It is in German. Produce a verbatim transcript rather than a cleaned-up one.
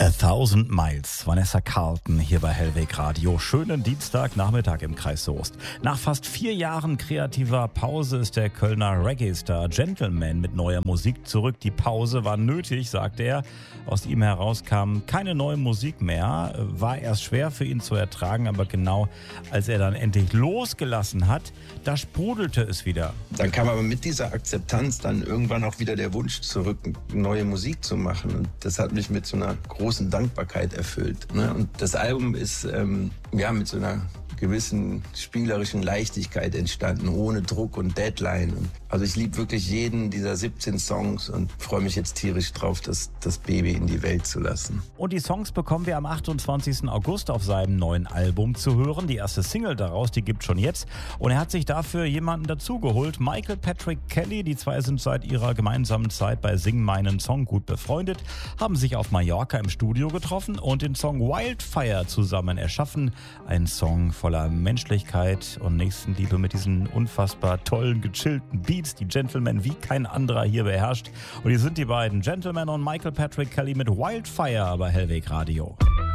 A Thousand Miles, Vanessa Carlton hier bei Hellweg Radio. Schönen Dienstagnachmittag im Kreis Soest. Nach fast vier Jahren kreativer Pause ist der Kölner Reggae-Star Gentleman mit neuer Musik zurück. Die Pause war nötig, sagt er. Aus ihm heraus kam keine neue Musik mehr. War erst schwer für ihn zu ertragen, aber genau als er dann endlich losgelassen hat, da sprudelte es wieder. Dann kam aber mit dieser Akzeptanz dann irgendwann auch wieder der Wunsch zurück, neue Musik zu machen. Und das hat mich mit so einer großen Dankbarkeit erfüllt. Ne? Und das Album ist ähm, ja mit so einer gewissen spielerischen Leichtigkeit entstanden, ohne Druck und Deadline. Und also ich liebe wirklich jeden dieser siebzehn Songs und freue mich jetzt tierisch drauf, das, das Baby in die Welt zu lassen. Und die Songs bekommen wir am achtundzwanzigsten August auf seinem neuen Album zu hören. Die erste Single daraus, die gibt schon jetzt. Und er hat sich dafür jemanden dazugeholt, Michael Patrick Kelly. Die zwei sind seit ihrer gemeinsamen Zeit bei Sing meinen Song gut befreundet, haben sich auf Mallorca im Studio getroffen und den Song Wildfire zusammen erschaffen. Ein Song voller Menschlichkeit und Nächstenliebe mit diesen unfassbar tollen, gechillten Beats, die Gentleman wie kein anderer hier beherrscht. Und hier sind die beiden, Gentleman und Michael Patrick Kelly mit Wildfire bei Hellweg Radio.